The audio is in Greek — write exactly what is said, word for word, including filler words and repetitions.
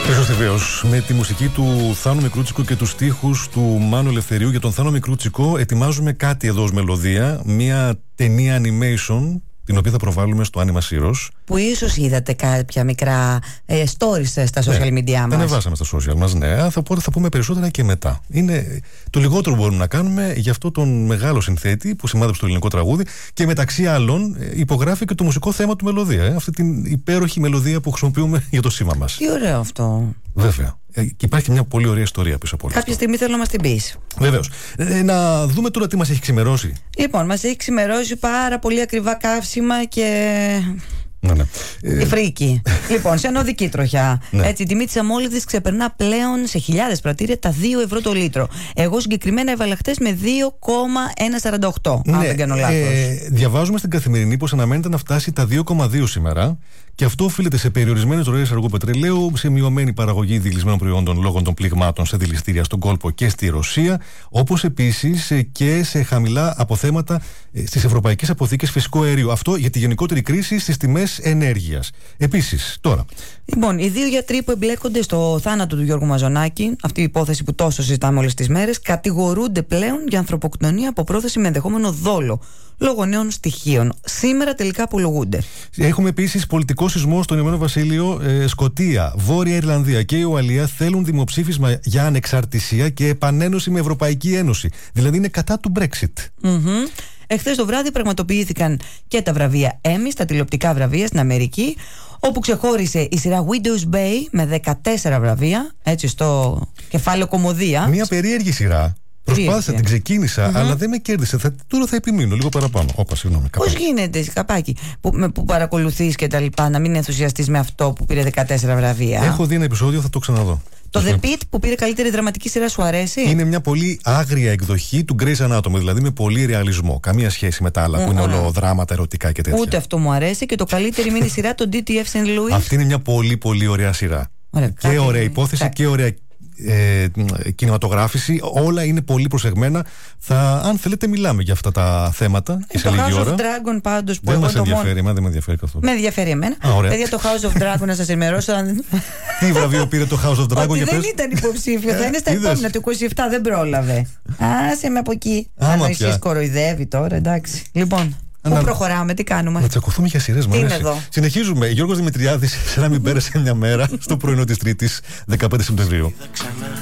Βεβαίως, με τη μουσική του Θάνου Μικρούτσικου και τους στίχους του Μάνου Ελευθερίου. Για τον Θάνο Μικρούτσικο ετοιμάζουμε κάτι εδώ ως μελωδία, μια ταινία animation, την οποία θα προβάλλουμε στο Anima Heroes. Που ίσως είδατε κάποια μικρά ε, stories στα social ναι, media μας. Τα ανεβάσαμε στα social μας, ναι. Θα, θα πούμε περισσότερα και μετά. Είναι το λιγότερο που μπορούμε να κάνουμε για αυτό τον μεγάλο συνθέτη που σημάδεψε το ελληνικό τραγούδι και μεταξύ άλλων υπογράφει και το μουσικό θέμα του μελωδία. Ε, αυτή την υπέροχη μελωδία που χρησιμοποιούμε για το σήμα μας. Τι ωραίο αυτό. Βέβαια. Ε, και υπάρχει μια πολύ ωραία ιστορία πίσω από όλα. Κάποια στιγμή θέλω να μας την πεις. Βεβαίως. Ε, να δούμε τώρα τι μας έχει ξημερώσει. Λοιπόν, μας έχει ξημερώσει πάρα πολύ ακριβά καύσιμα και. Ναι, ναι. Η φρίκη. Λοιπόν, σε ανωδική τροχιά. Ναι. Έτσι, η τιμή της αμόλυδης ξεπερνά πλέον σε χιλιάδες πρατήρια τα δύο ευρώ το λίτρο. Εγώ συγκεκριμένα έβαλα χτες με δύο κόμμα εκατόν σαράντα οκτώ. Ναι, αν δεν κάνω λάθος. Ε, διαβάζουμε στην Καθημερινή πως αναμένεται να φτάσει τα δύο κόμμα δύο σήμερα. Και αυτό οφείλεται σε περιορισμένες ροές αργού πετρελαίου, σε μειωμένη παραγωγή δηλισμένων προϊόντων λόγω των πληγμάτων σε δηληστήρια στον κόλπο και στη Ρωσία, όπως επίσης και σε χαμηλά αποθέματα στις ευρωπαϊκές αποθήκες φυσικού αερίου. Αυτό για τη γενικότερη κρίση στις τιμές ενέργειας. Επίσης, τώρα. Λοιπόν, οι δύο γιατροί που εμπλέκονται στο θάνατο του Γιώργου Μαζονάκη, αυτή η υπόθεση που τόσο συζητάμε όλες τις μέρες, κατηγορούνται πλέον για ανθρωποκτονία από πρόθεση με ενδεχόμενο δόλο λόγω νέων στοιχείων. Σήμερα τελικά απολογούνται. Έχουμε επίσης πολιτικό σεισμό στο Ηνωμένο Βασίλειο, ε, Σκωτία, Βόρεια Ιρλανδία και η Ουαλία θέλουν δημοψήφισμα για ανεξαρτησία και επανένωση με Ευρωπαϊκή Ένωση. Δηλαδή είναι κατά του Brexit. Mm-hmm. Εχθές το βράδυ πραγματοποιήθηκαν και τα βραβεία Emmy, τα τηλεοπτικά βραβεία στην Αμερική, όπου ξεχώρισε η σειρά Widow's Bay με δεκατέσσερα βραβεία, έτσι στο κεφάλαιο κομμωδία. Μια περίεργη σειρά. Προσπάθησα, την ξεκίνησα, mm-hmm. αλλά δεν με κέρδισε. Θα, τώρα θα επιμείνω λίγο παραπάνω. Όπα, συγγνώμη. Πώς γίνεται, καπάκι, που, που παρακολουθείς και τα λοιπά, να μην ενθουσιαστείς με αυτό που πήρε δεκατέσσερα βραβεία? Έχω δει ένα επεισόδιο, θα το ξαναδώ. Το The Pitt που πήρε καλύτερη δραματική σειρά, σου αρέσει? Είναι μια πολύ άγρια εκδοχή του Grey's Anatomy, δηλαδή με πολύ ρεαλισμό. Καμία σχέση με τα άλλα mm-hmm. που είναι όλο δράματα, ερωτικά και τέτοια. Ούτε αυτό μου αρέσει. Και το καλύτερη μίνι σειρά, το ντι τι εφ Saint Louis. Αυτή είναι μια πολύ πολύ ωραία σειρά. Ωραία, και κάτι, ωραία υπόθεση κάτι. Και ωραία ε, κινηματογράφηση. Όλα είναι πολύ προσεγμένα. Θα, αν θέλετε, μιλάμε για αυτά τα θέματα. Ε, το House of Dragon πάντως που δεν μας ενδιαφέρει, μόνο... δεν με ενδιαφέρει καθόλου. Με ενδιαφέρει εμένα. Α, παιδιά, το House of Dragon να σας ενημερώσω. Τι βραβείο πήρε το House of Dragon? Ότι για δεν πες. ήταν υποψήφιο. Θα είναι στα επόμενα. Το είκοσι επτά δεν πρόλαβε. Άσε με από εκεί. Άμα αν εσείς κοροϊδεύει τώρα, εντάξει. Λοιπόν. Πού προχωράμε, τι κάνουμε? Να τσακωθούμε για σειρές, μου αρέσει. Συνεχίζουμε. Γιώργος Δημητριάδης, σε να μην πέρασε μια μέρα, στο πρωινό της Τρίτης, δεκαπέντε Σεπτεμβρίου.